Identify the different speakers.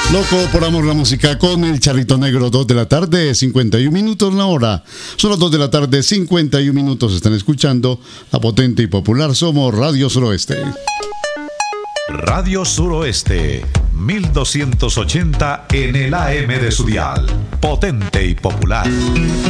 Speaker 1: Loco por amor la música con el Charrito Negro, 2 de la tarde, 51 minutos la hora. Son las 2 de la tarde, 51 minutos. Están escuchando la potente y popular Somos Radio Suroeste.
Speaker 2: Radio Suroeste, 1280 en el AM de su dial. Potente y popular.